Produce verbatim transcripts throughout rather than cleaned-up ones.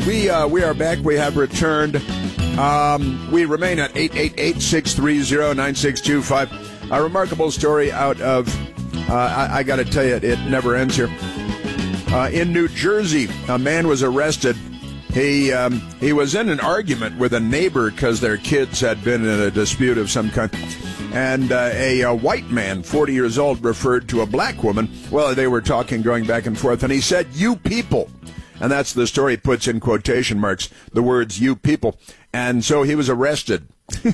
We uh, we are back. We have returned. Um, we remain at eight eight eight, six three zero, nine six two five. A remarkable story out of, uh, I, I got to tell you, it never ends here. Uh, in New Jersey, a man was arrested. He um, he was in an argument with a neighbor because their kids had been in a dispute of some kind. And uh, a, a white man, forty years old, referred to a black woman. Well, they were talking, going back and forth, and he said, "You people." And that's the story, puts in quotation marks the words, "you people." And so he was arrested.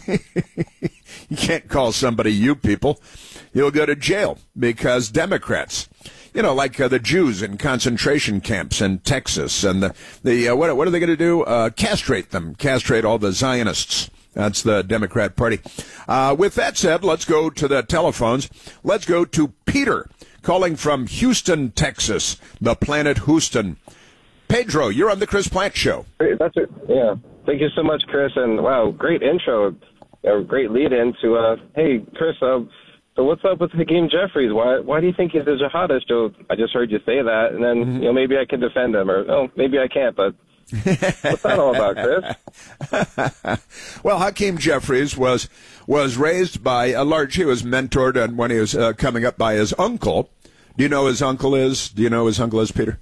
You can't call somebody "you people." He'll go to jail because Democrats, you know, like uh, the Jews in concentration camps in Texas, and the, the uh, what, what are they going to do? Uh, castrate them, castrate all the Zionists. That's the Democrat Party. Uh, with that said, let's go to the telephones. Let's go to Peter, calling from Houston, Texas, the planet Houston. Pedro, you're on the Chris Plante Show. That's it. Yeah. Thank you so much, Chris. And wow, great intro. A great lead into, uh, hey, Chris, uh, so what's up with Hakeem Jeffries? Why why do you think he's a jihadist? So I just heard you say that, and then, mm-hmm. you know, maybe I can defend him, or, oh, maybe I can't, but what's that all about, Chris? Well, Hakeem Jeffries was was raised by a large, he was mentored and when he was uh, coming up by his uncle. Do you know who his uncle is? Do you know who his uncle is, Peter?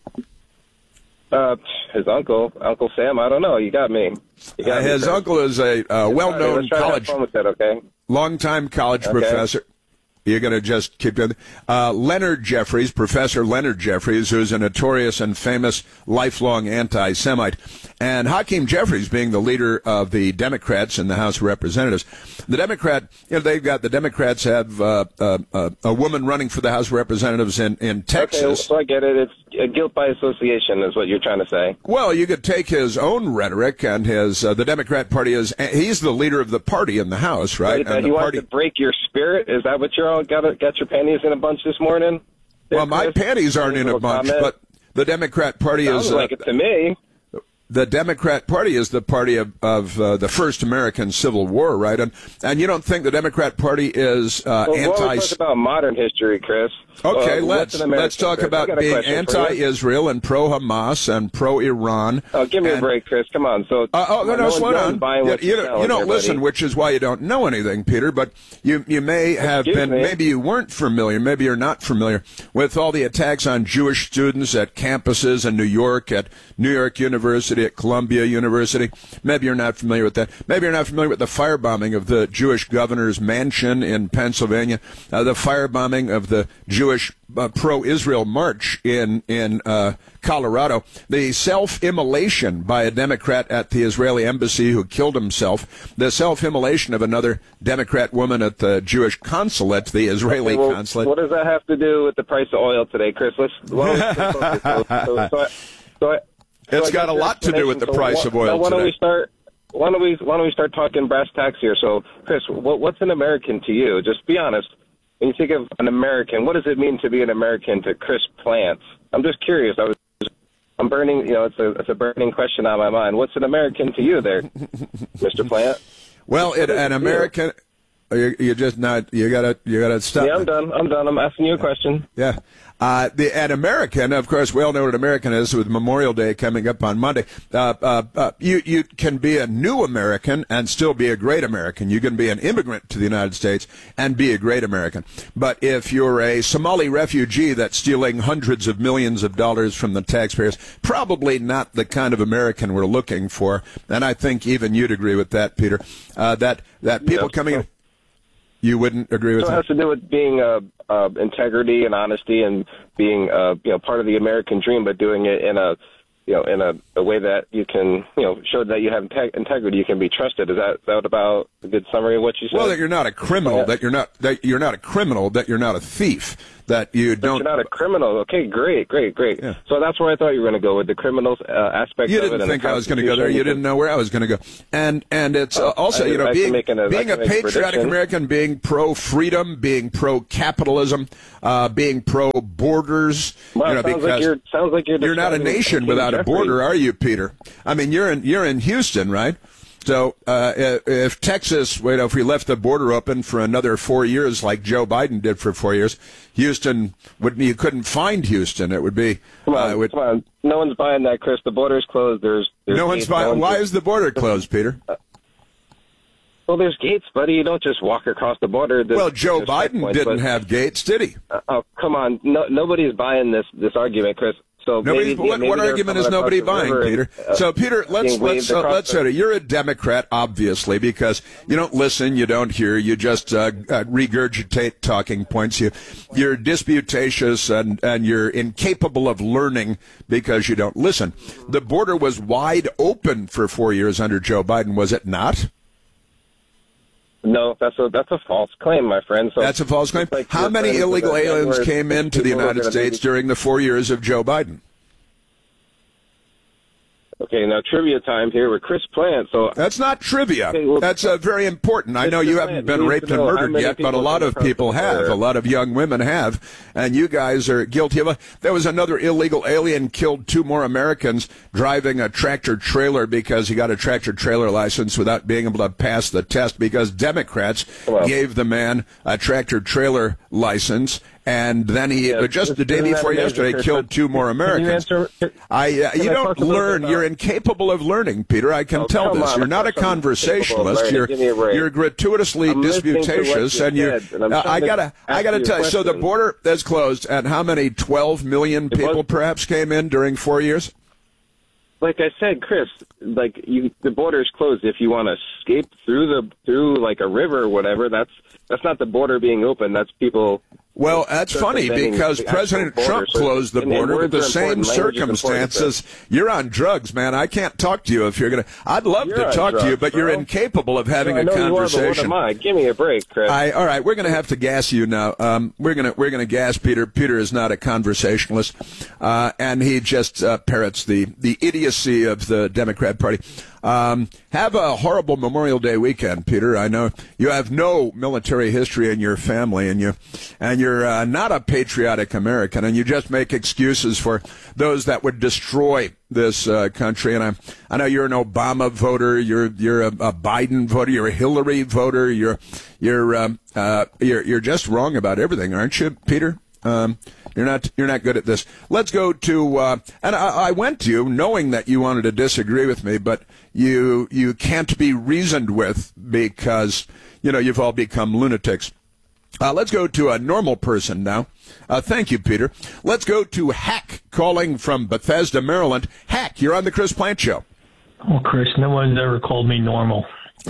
Uh, his uncle, Uncle Sam, I don't know. You got me. You got uh, me his Chris. uncle is a uh, well-known college, with that, okay? long-time college okay. professor. You're going to just keep doing uh, Leonard Jeffries, Professor Leonard Jeffries, who's a notorious and famous lifelong anti-Semite. And Hakeem Jeffries being the leader of the Democrats in the House of Representatives. The Democrat, you know, they've got, the Democrats have uh, uh, uh, a woman running for the House of Representatives in, in Texas. Okay, so I get it. It's uh, guilt by association is what you're trying to say. Well, you could take his own rhetoric and his, uh, the Democrat Party is, he's the leader of the party in the House, right? Wait, and he the wants party... to break your spirit? Is that what you're all got, got your panties in a bunch this morning? Well, my panties aren't in a bunch, comment? but the Democrat Party Sounds is... like uh, it to me. The Democrat Party is the party of, of uh, the first American Civil War, right? And and you don't think the Democrat Party is uh, well, anti... Well, talk about modern history, Chris. Okay, uh, let's let's talk Chris? about being anti-Israel and pro-Hamas and pro-Iran. Oh, give me and, a break, Chris. Come on. So, uh, oh, no, no, no slow down. You, you, don't, you don't listen, buddy. which is why you don't know anything, Peter. But you you may have Excuse been, me. maybe you weren't familiar, maybe you're not familiar with all the attacks on Jewish students at campuses in New York, at New York University, at Columbia University. Maybe you're not familiar with that. Maybe you're not familiar with the firebombing of the Jewish governor's mansion in Pennsylvania, uh, the firebombing of the Jewish uh, pro-Israel march in in uh, Colorado, the self-immolation by a Democrat at the Israeli embassy who killed himself, the self-immolation of another Democrat woman at the Jewish consulate, the Israeli okay, well, consulate. What does that have to do with the price of oil today, Chris? Let's. Well, let's focus. so, so, so I, so I, It's so got a lot to do with the price so of oil why don't today. we start? Why don't we? Why don't we start talking brass tacks here? So, Chris, what, what's an American to you? Just be honest. When you think of an American, what does it mean to be an American to Chris Plante? I'm just curious. I was, I'm burning. You know, it's a it's a burning question on my mind. What's an American to you, there, Mister Plante? Well, it, an American. You, you just not. You gotta. You gotta stop. Yeah, I'm done. I'm done. I'm asking you a question. Yeah. Uh, the, an American, of course, we all know what an American is with Memorial Day coming up on Monday. Uh, uh, uh, you, you can be a new American and still be a great American. You can be an immigrant to the United States and be a great American. But if you're a Somali refugee that's stealing hundreds of millions of dollars from the taxpayers, probably not the kind of American we're looking for. And I think even you'd agree with that, Peter, uh, that, that people Yes. coming in. You wouldn't agree with so that? It has to do with being uh, uh, integrity and honesty and being uh, you know part of the American dream, but doing it in a you know in a, a way that you can you know show that you have integ- integrity, you can be trusted. Is that, is that about a good summary of what you said? Well, that you're not a criminal, yeah. that you're not that you're not a criminal, that you're not a thief, that you But don't. You're not a criminal. Okay, great, great, great. Yeah. So that's where I thought you were going to go with the criminals uh, aspect. You of didn't it think I was going to go there. You didn't know where I was going to go. And and it's uh, also I, you know I being a, being a patriotic American, being pro freedom, being pro capitalism, uh, being pro borders. Well, you know, sounds because like you're sounds like you're you're not a describing nation King without Jeffrey. a border, are you, Peter? I mean, you're in you're in Houston, right? So uh, if Texas, you know, if we left the border open for another four years like Joe Biden did for four years, Houston would you couldn't find Houston. It would be. Come on, uh, would, come on. No one's buying that, Chris. The border's closed. There's, there's no one's buying. Why is the border closed, Peter? Uh, well, there's gates, buddy. You don't just walk across the border. There's, well, Joe Biden points, didn't but, have gates, did he? Uh, oh, come on. No, nobody's buying this this argument, Chris. So nobody, maybe, what, maybe what argument is nobody buying, Peter? And, uh, so, Peter, let's let's uh, let's the... say you're a Democrat, obviously, because you don't listen, you don't hear, you just uh, uh, regurgitate talking points. You you're disputatious and and you're incapable of learning because you don't listen. The border was wide open for four years under Joe Biden, was it not? No, that's a that's a false claim, my friend. So that's a false claim. Like How many illegal aliens came into the United States during the four years of Joe Biden? Okay, now trivia time here with Chris Plant. So that's not trivia. Okay, well, that's uh, very important. I know you haven't been raped and murdered yet, but a lot of people have. A lot of young women have, and you guys are guilty of it. There was another illegal alien killed two more Americans driving a tractor trailer because he got a tractor trailer license without being able to pass the test because Democrats well, gave the man a tractor trailer license. And then he, yeah, just the day before yesterday, killed two more Americans. You, answer, I, uh, you don't learn. You're incapable of learning, Peter. I can oh, tell this. On. You're not a conversationalist. You're you're gratuitously I'm disputatious, and you. And uh, I gotta I gotta tell you. So the border is closed, and how many twelve million people perhaps came in during four years? Like I said, Chris, like you, the border is closed. If you want to escape through the through like a river or whatever, that's that's not the border being open. That's people. Well, that's funny because President Trump closed the border with the same circumstances. You're on drugs, man. I can't talk to you if you're going to. I'd love to talk to you, but you're incapable of having a conversation. What am I? Give me a break, Chris. I, all right, we're going to have to gas you now. Um, we're going to we're going to gas Peter. Peter is not a conversationalist, uh, and he just uh, parrots the the idiocy of the Democrat Party. Um, have a horrible Memorial Day weekend, Peter. I know you have no military history in your family, and you and you're uh, not a patriotic American, and you just make excuses for those that would destroy this uh, country. And I, I know you're an Obama voter, you're you're a, a Biden voter, you're a Hillary voter, you're you're um, uh, you're you're just wrong about everything, aren't you, Peter? Um, you're not you're not good at this. Let's go to uh, and I, I went to you knowing that you wanted to disagree with me, but you you can't be reasoned with because you know you've all become lunatics. Uh, let's go to a normal person now. Uh, thank you, Peter. Let's go to Hack calling from Bethesda, Maryland. Hack, you're on the Chris Plant Show. Oh, Chris, no one's ever called me normal.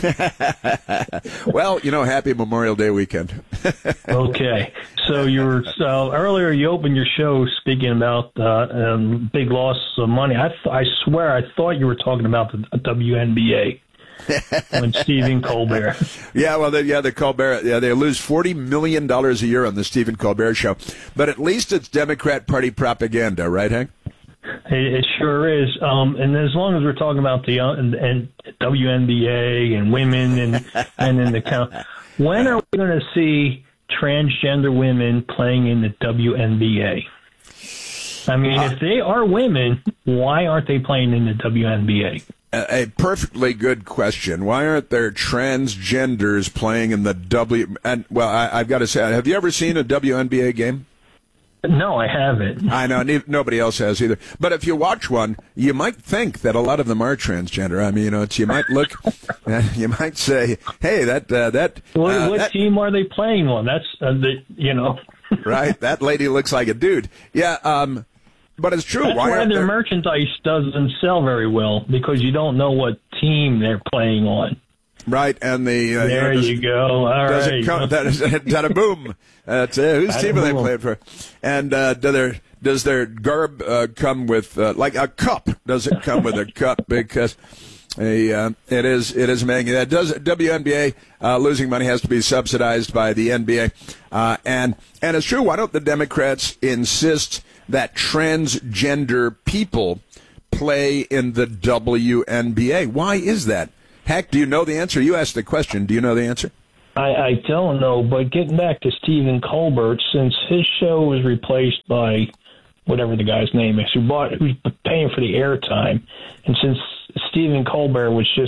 Well, you know, happy Memorial Day weekend. Okay. So you were uh, earlier you opened your show speaking about uh, um, big loss of money. I, th- I swear I thought you were talking about the W N B A. When Stephen Colbert. Yeah, well, they, yeah, the Colbert, yeah, they lose forty million dollars a year on the Stephen Colbert Show. But at least it's Democrat Party propaganda, right, Hank? It, it sure is. Um, and as long as we're talking about the uh, and, and W N B A and women and and in the count, when are we going to see transgender women playing in the W N B A? I mean, uh, if they are women, why aren't they playing in the W N B A? A perfectly good question. Why aren't there transgenders playing in the W? And well, I, I've got to say, have you ever seen a W N B A game? No, I haven't. I know nobody else has either. But if you watch one, you might think that a lot of them are transgender. I mean, you know, it's, you might look, you might say, "Hey, that uh, that." What, uh, what that, team are they playing on? That's uh, the you know. Right, that lady looks like a dude. Yeah. Um, But it's true. That's why, why their there... merchandise doesn't sell very well, because you don't know what team they're playing on. Right, and the... Uh, there you, know, does, you go. All does right. It come, that is, that a boom. That's, uh, whose team are they playing for? And uh, do their, does their garb uh, come with, uh, like a cup? Does it come with a cup? Because... A, uh, it is it is amazing. That does W N B A uh, losing money has to be subsidized by the N B A, uh, and and it's true. Why don't the Democrats insist that transgender people play in the W N B A? Why is that? Heck, do you know the answer? You asked the question. Do you know the answer? I, I don't know. But getting back to Stephen Colbert, since his show was replaced by whatever the guy's name is, who bought who's paying for the airtime, and since Stephen Colbert was just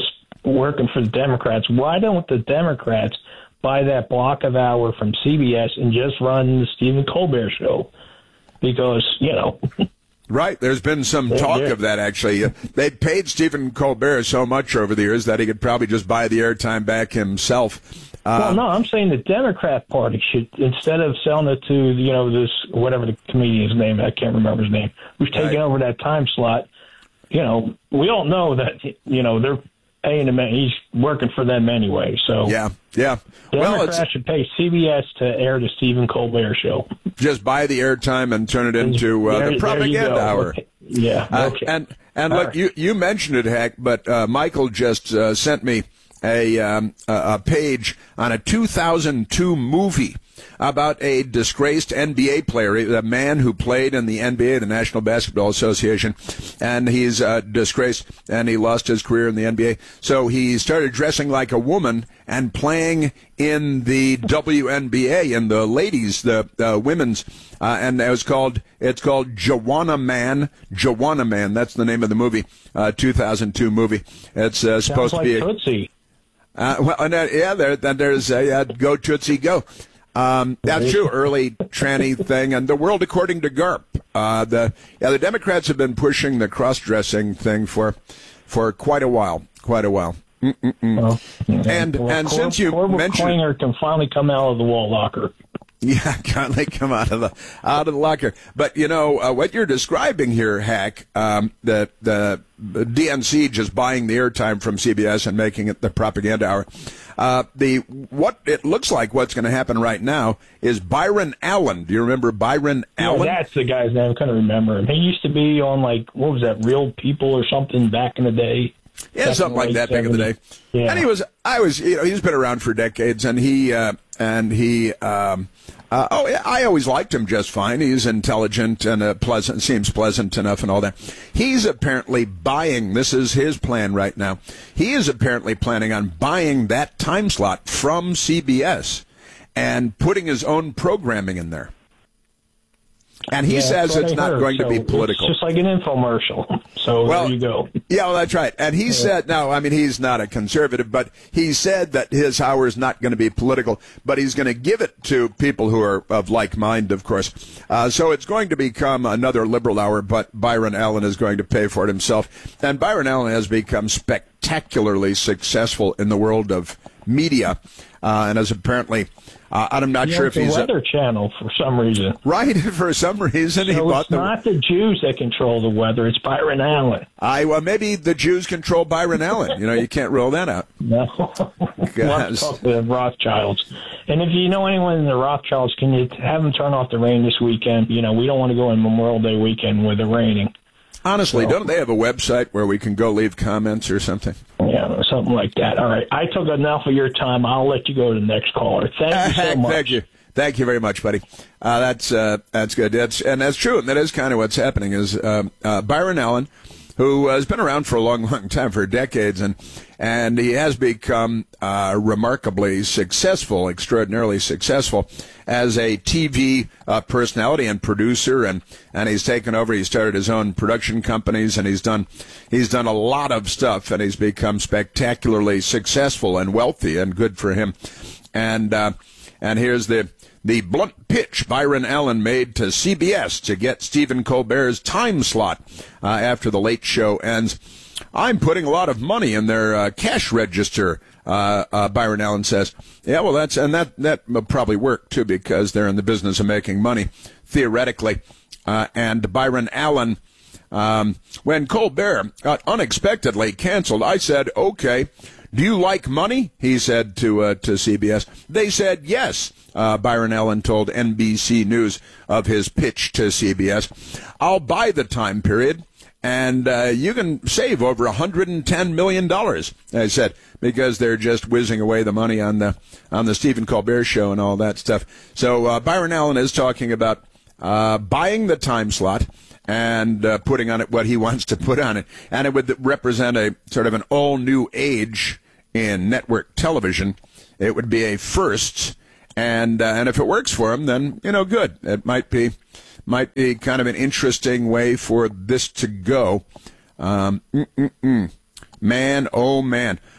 working for the Democrats. Why don't the Democrats buy that block of hour from C B S and just run the Stephen Colbert show? Because, you know. Right. There's been some talk of that, actually. They paid Stephen Colbert so much over the years that he could probably just buy the airtime back himself. Uh, well, no, I'm saying the Democrat Party should, instead of selling it to, you know, this, whatever the comedian's name, I can't remember his name, who's taking right. over that time slot, you know, we all know that, you know, they're paying him, he's working for them anyway. So yeah, yeah. Democrats well, should pay C B S to air the Stephen Colbert show. Just buy the airtime and turn it into uh, there, the propaganda hour. Yeah. Okay. Uh, and and look, right. you you mentioned it, Hack, but uh, Michael just uh, sent me a um, a page on a two thousand two movie about a disgraced N B A player, a man who played in the N B A, the National Basketball Association, and he's uh, disgraced, and he lost his career in the N B A. So he started dressing like a woman and playing in the W N B A, in the ladies, the uh, women's, uh, and it was called, it's called Joanna Man. Joanna Man, that's the name of the movie, uh, two thousand two movie. It's uh, supposed like to be a... Tootsie. Uh, well, and, uh, yeah, there, there's a uh, Go Tootsie Go. Um, that's true, early tranny thing, and the world according to Garp. Uh, the yeah, the Democrats have been pushing the cross-dressing thing for for quite a while, quite a while. Well, yeah. And well, and Cor- since you Corbett mentioned, Klinger can finally come out of the wall locker. Yeah, can't they come out of the out of the locker? But you know uh, what you're describing here, Hack. Um, the the D N C just buying the airtime from C B S and making it the propaganda hour. Uh, the what it looks like what's going to happen right now is Byron Allen. Do you remember Byron Allen? Yeah, that's the guy's name. I couldn't remember him. He used to be on like what was that, Real People or something back in the day. Yeah, something like that back in the day. Yeah. And he was, I was, you know, he's been around for decades, and he, uh, and he, um, uh, oh, yeah, I always liked him just fine. He's intelligent and uh, pleasant, seems pleasant enough and all that. He's apparently buying, this is his plan right now. He is apparently planning on buying that time slot from C B S and putting his own programming in there. And he yeah, says it's not heard. going so to be political. It's just like an infomercial. So well, there you go. Yeah, well, that's right. And he yeah. said, no, I mean, he's not a conservative, but he said that his hour is not going to be political, but he's going to give it to people who are of like mind, of course. Uh, so it's going to become another liberal hour, but Byron Allen is going to pay for it himself. And Byron Allen has become spectacularly successful in the world of media, uh, and is apparently... Uh, I'm not he sure if the he's Weather a, Channel for some reason. Right, for some reason so he bought it's the. Not the Jews that control the weather; it's Byron Allen. I well, maybe the Jews control Byron Allen. You know, you can't rule that out. No, let's talk to the Rothschilds. And if you know anyone in the Rothschilds, can you have them turn off the rain this weekend? You know, we don't want to go in Memorial Day weekend with it raining. Honestly, so, don't they have a website where we can go leave comments or something? Yeah, something like that. All right, I took enough of your time. I'll let you go to the next caller. Thank you so much. Thank you. Thank you very much, buddy. Uh, that's uh, that's good. That's and that's true. And that is kind of what's happening. Is uh, uh, Byron Allen, who has been around for a long, long time, for decades, and and he has become uh, remarkably successful, extraordinarily successful as a T V uh, personality and producer, and, and he's taken over. He started his own production companies, and he's done he's done a lot of stuff, and he's become spectacularly successful and wealthy, and good for him. And uh, and here's the. The blunt pitch Byron Allen made to C B S to get Stephen Colbert's time slot uh, after the late show ends. I'm putting a lot of money in their uh, cash register, uh, uh, Byron Allen says. Yeah, well, that's and that that will probably work, too, because they're in the business of making money, theoretically. Uh, and Byron Allen, um, when Colbert got unexpectedly canceled, I said, okay. Do you like money? He said to uh, to C B S. They said yes. Uh, Byron Allen told N B C News of his pitch to C B S. I'll buy the time period, and uh, you can save over one hundred ten million dollars, I said, because they're just whizzing away the money on the on the Stephen Colbert show and all that stuff. So uh, Byron Allen is talking about uh, buying the time slot and uh, putting on it what he wants to put on it. And it would represent a sort of an all-new age in network television. It would be a first, and uh, and if it works for him, then, you know, good. It might be might be kind of an interesting way for this to go. Um, mm-mm-mm. Man, oh, man.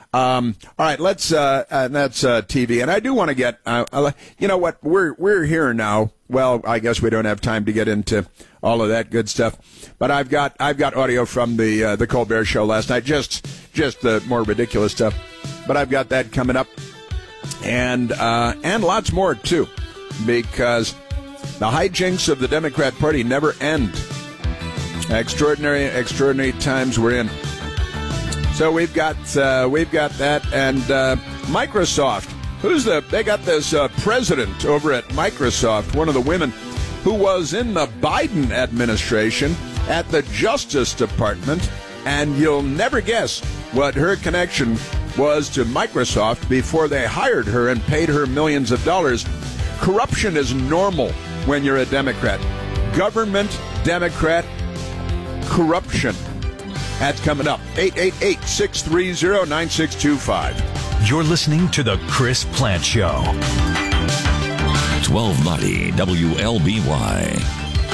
Um, all right, let's. Uh, uh, that's uh, T V, and I do want to get. Uh, uh, you know what? We're we're here now. Well, I guess we don't have time to get into all of that good stuff, but I've got I've got audio from the uh, the Colbert Show last night. Just just the more ridiculous stuff, but I've got that coming up, and uh, and lots more too, because the hijinks of the Democrat Party never end. Extraordinary, extraordinary times we're in. So we've got uh, we've got that, and uh, Microsoft. Who's the? They got this uh, president over at Microsoft, one of the women who was in the Biden administration at the Justice Department, and you'll never guess what her connection was to Microsoft before they hired her and paid her millions of dollars. Corruption is normal when you're a Democrat. Government Democrat corruption. That's coming up. eight eight eight, six three zero, nine six two five. You're listening to The Chris Plante Show. twelve ninety W L B Y.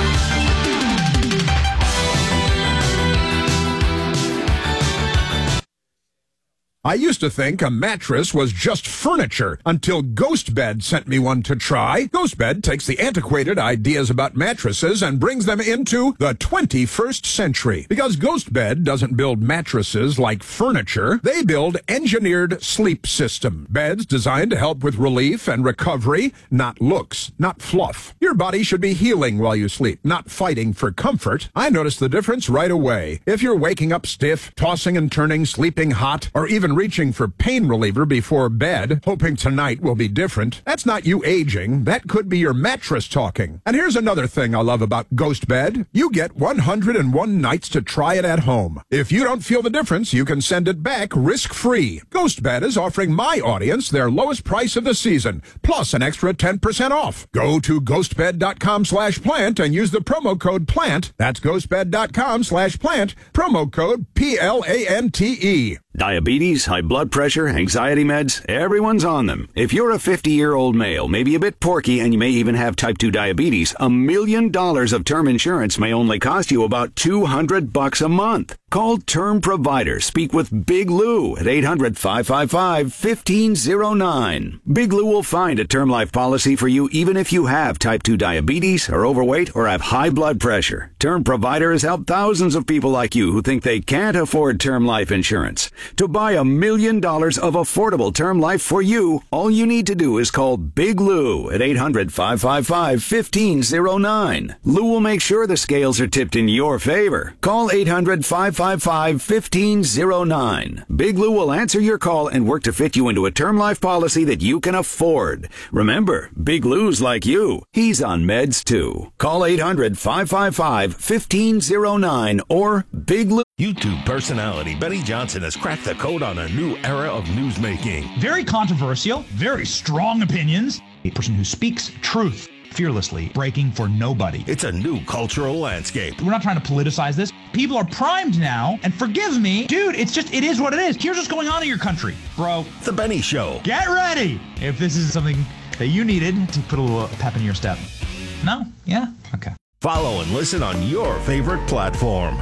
I used to think a mattress was just furniture until GhostBed sent me one to try. GhostBed takes the antiquated ideas about mattresses and brings them into the twenty-first century. Because GhostBed doesn't build mattresses like furniture, they build engineered sleep system. Beds designed to help with relief and recovery, not looks, not fluff. Your body should be healing while you sleep, not fighting for comfort. I noticed the difference right away. If you're waking up stiff, tossing and turning, sleeping hot, or even reaching for pain reliever before bed, hoping tonight will be different, that's not you aging. That could be your mattress talking. And here's another thing I love about GhostBed. You get one hundred one nights to try it at home. If you don't feel the difference, you can send it back risk-free. GhostBed is offering my audience their lowest price of the season, plus an extra ten percent off. Go to ghostbed.com slash plant and use the promo code PLANT. That's ghostbed.com slash plant, promo code P L A N T E. Diabetes, high blood pressure, anxiety meds, everyone's on them. If you're a fifty-year-old male, maybe a bit porky, and you may even have type two diabetes, a million dollars of term insurance may only cost you about two hundred bucks a month. Call Term Provider. Speak with Big Lou at eight hundred, five five five, one five zero nine. Big Lou will find a term life policy for you even if you have type two diabetes, are overweight, or have high blood pressure. Term Provider has helped thousands of people like you who think they can't afford term life insurance. To buy a million dollars of affordable term life for you, all you need to do is call Big Lou at eight hundred, five five five, one five zero nine. Lou will make sure the scales are tipped in your favor. Call eight hundred, five five five, one five zero nine. Big Lou will answer your call and work to fit you into a term life policy that you can afford. Remember, Big Lou's like you. He's on meds too. Call eight hundred, five five five, one five zero nine or Big Lou. YouTube personality Benny Johnson has cracked the code on a new era of newsmaking. Very controversial, very strong opinions. A person who speaks truth fearlessly, breaking for nobody. It's a new cultural landscape. We're not trying to politicize this. People are primed now, and forgive me, dude, it's just, it is what it is. Here's what's going on in your country, bro. The Benny Show. Get ready if this is something that you needed to put a little pep in your step. No? Yeah? Okay. Follow and listen on your favorite platform.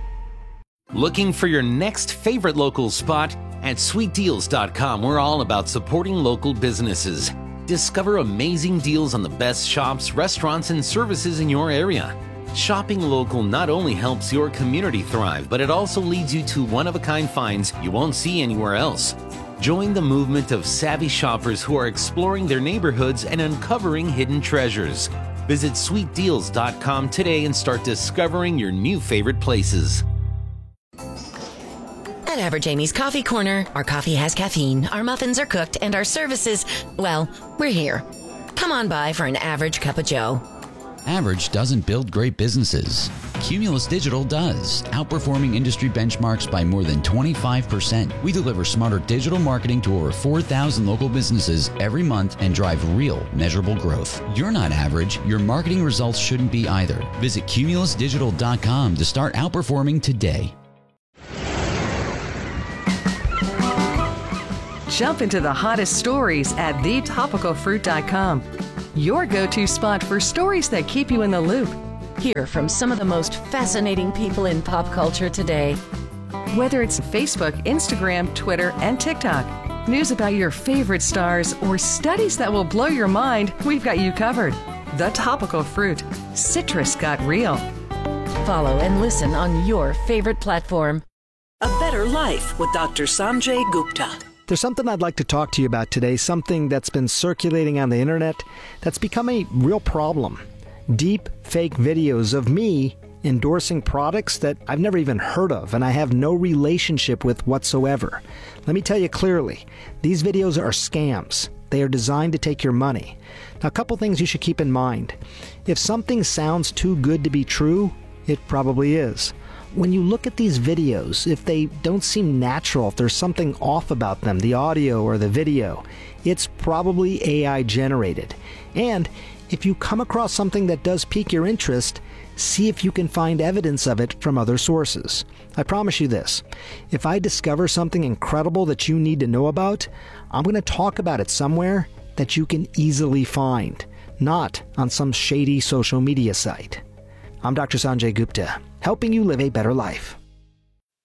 Looking for your next favorite local spot? At sweet deals dot com, we're all about supporting local businesses. Discover amazing deals on the best shops, restaurants, and services in your area. Shopping local not only helps your community thrive, but it also leads you to one-of-a-kind finds you won't see anywhere else. Join the movement of savvy shoppers who are exploring their neighborhoods and uncovering hidden treasures. Visit sweet deals dot com today and start discovering your new favorite places. At Average Amy's Coffee Corner, our coffee has caffeine, our muffins are cooked, and our services, well, we're here. Come on by for an average cup of joe. Average doesn't build great businesses. Cumulus Digital does, outperforming industry benchmarks by more than twenty-five percent. We deliver smarter digital marketing to over four thousand local businesses every month and drive real, measurable growth. You're not average. Your marketing results shouldn't be either. Visit cumulus digital dot com to start outperforming today. Jump into the hottest stories at the topical fruit dot com. Your go-to spot for stories that keep you in the loop. Hear from some of the most fascinating people in pop culture today. Whether it's Facebook, Instagram, Twitter, and TikTok, news about your favorite stars, or studies that will blow your mind, we've got you covered. The Topical Fruit. Citrus got real. Follow and listen on your favorite platform. A Better Life with Doctor Sanjay Gupta. There's something I'd like to talk to you about today, something that's been circulating on the internet that's become a real problem. Deep fake videos of me endorsing products that I've never even heard of and I have no relationship with whatsoever. Let me tell you clearly, these videos are scams. They are designed to take your money. Now, a couple things you should keep in mind. If something sounds too good to be true, it probably is. When you look at these videos, if they don't seem natural, if there's something off about them, the audio or the video, it's probably A I generated. And if you come across something that does pique your interest, see if you can find evidence of it from other sources. I promise you this, if I discover something incredible that you need to know about, I'm going to talk about it somewhere that you can easily find, not on some shady social media site. I'm Doctor Sanjay Gupta, helping you live a better life.